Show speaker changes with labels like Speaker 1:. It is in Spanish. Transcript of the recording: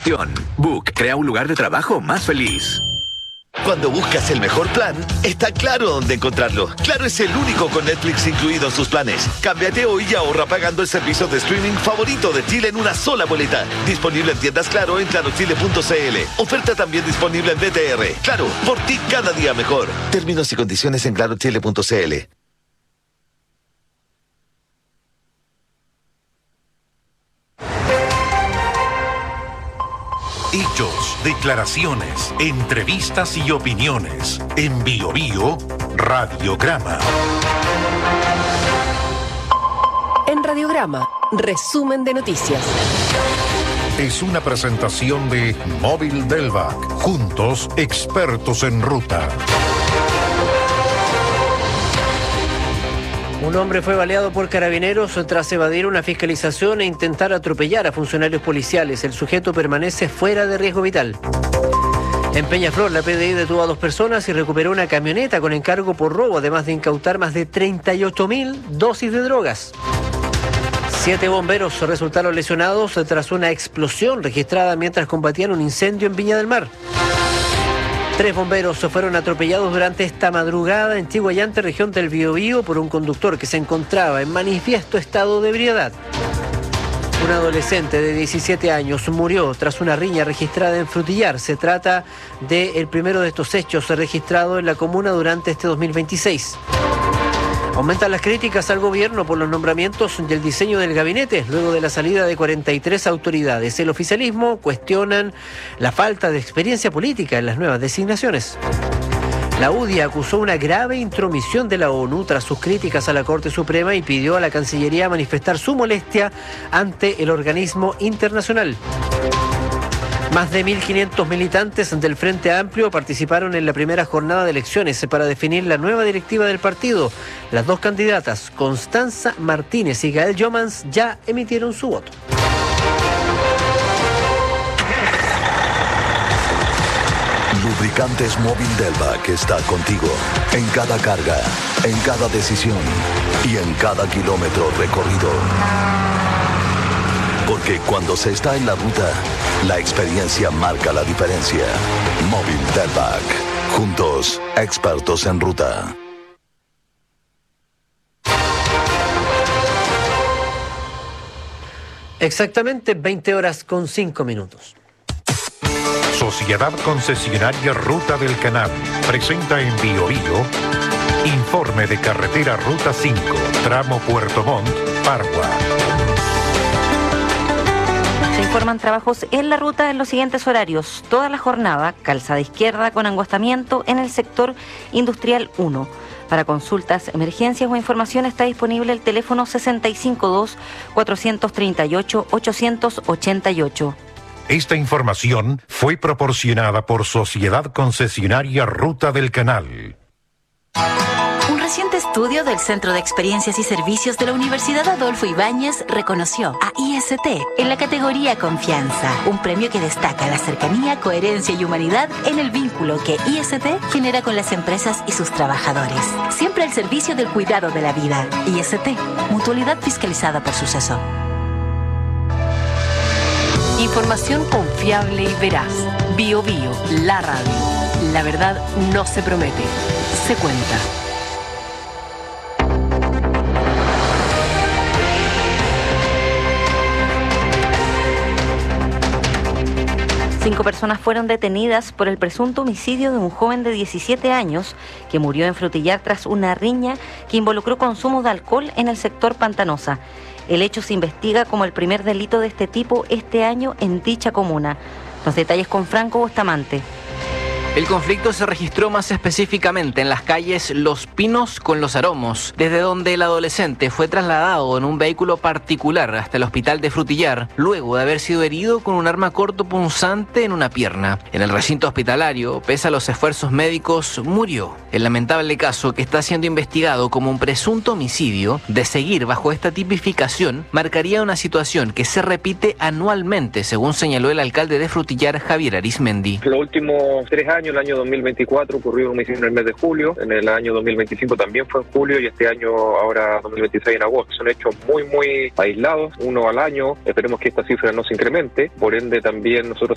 Speaker 1: innovación. Book crea un lugar de trabajo más feliz.
Speaker 2: Cuando buscas el mejor plan, está Claro dónde encontrarlo. Claro es el único con Netflix incluido en sus planes. Cámbiate hoy y ahorra pagando el servicio de streaming favorito de Chile en una sola boleta. Disponible en tiendas Claro en clarochile.cl. Oferta también disponible en BTR. Claro, por ti cada día mejor. Términos y condiciones en clarochile.cl.
Speaker 3: Hechos, declaraciones, entrevistas y opiniones. En Bio Bio, Radiograma.
Speaker 4: En Radiograma, resumen de noticias.
Speaker 3: Es una presentación de Móvil Delvac. Juntos, expertos en ruta.
Speaker 5: Un hombre fue baleado por carabineros tras evadir una fiscalización e intentar atropellar a funcionarios policiales. El sujeto permanece fuera de riesgo vital. En Peñaflor, la PDI detuvo a 2 personas y recuperó una camioneta con encargo por robo, además de incautar más de 38.000 dosis de drogas. 7 bomberos resultaron lesionados tras una explosión registrada mientras combatían un incendio en Viña del Mar. 3 bomberos fueron atropellados durante esta madrugada en Chiguayante, región del Biobío, por un conductor que se encontraba en manifiesto estado de ebriedad. Un adolescente de 17 años murió tras una riña registrada en Frutillar. Se trata del primero de estos hechos registrado en la comuna durante este 2026. Aumentan las críticas al gobierno por los nombramientos y el diseño del gabinete luego de la salida de 43 autoridades. El oficialismo cuestionan la falta de experiencia política en las nuevas designaciones. La UDI acusó una grave intromisión de la ONU tras sus críticas a la Corte Suprema y pidió a la Cancillería manifestar su molestia ante el organismo internacional. Más de 1.500 militantes del Frente Amplio participaron en la primera jornada de elecciones para definir la nueva directiva del partido. Las 2 candidatas, Constanza Martínez y Gael Jomans, ya emitieron su voto.
Speaker 2: Lubricantes Móvil Delvac está contigo en cada carga, en cada decisión y en cada kilómetro recorrido. Porque cuando se está en la ruta, la experiencia marca la diferencia. Móvil Delvac. Juntos, expertos en ruta.
Speaker 5: Exactamente 20:05.
Speaker 3: Sociedad Concesionaria Ruta del Canal presenta en Bio Bio informe de carretera Ruta 5, tramo Puerto Montt, Pargua.
Speaker 6: Se informan trabajos en la ruta en los siguientes horarios. Toda la jornada, calzada izquierda con angostamiento en el sector industrial 1. Para consultas, emergencias o información está disponible el teléfono 652-438-888.
Speaker 3: Esta información fue proporcionada por Sociedad Concesionaria Ruta del Canal.
Speaker 7: Un reciente estudio del Centro de Experiencias y Servicios de la Universidad Adolfo Ibáñez reconoció a IST en la categoría Confianza, un premio que destaca la cercanía, coherencia y humanidad en el vínculo que IST genera con las empresas y sus trabajadores. Siempre al servicio del cuidado de la vida. IST, mutualidad fiscalizada por Suceso.
Speaker 4: Información confiable y veraz. Bio Bio, la radio. La verdad no se promete, se cuenta.
Speaker 6: Cinco personas fueron detenidas por el presunto homicidio de un joven de 17 años que murió en Frutillar tras una riña que involucró consumo de alcohol en el sector Pantanosa. El hecho se investiga como el primer delito de este tipo este año en dicha comuna. Los detalles con Franco Bustamante.
Speaker 8: El conflicto se registró más específicamente en las calles Los Pinos con Los Aromos, desde donde el adolescente fue trasladado en un vehículo particular hasta el hospital de Frutillar, luego de haber sido herido con un arma cortopunzante en una pierna. En el recinto hospitalario, pese a los esfuerzos médicos, murió. El lamentable caso, que está siendo investigado como un presunto homicidio, de seguir bajo esta tipificación, marcaría una situación que se repite anualmente, según señaló el alcalde de Frutillar, Javier Arismendi.
Speaker 9: Los últimos 3 años, el año 2024 ocurrió un homicidio en el mes de julio, en el año 2025 también fue en julio y este año, ahora 2026 en agosto. Son hechos muy aislados, uno al año. Esperemos que esta cifra no se incremente. Por ende, también nosotros